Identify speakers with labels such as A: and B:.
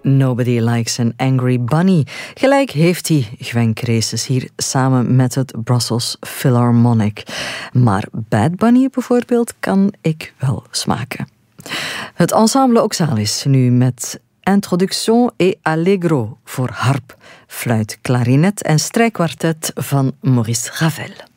A: Nobody Likes an Angry Bunny. Gelijk heeft hij Gwen Creeses hier samen met het Brussels Philharmonic. Maar Bad Bunny bijvoorbeeld kan ik wel smaken. Het ensemble Oxalis nu met Introduction et Allegro voor harp, fluit, klarinet en strijkkwartet van Maurice Ravel.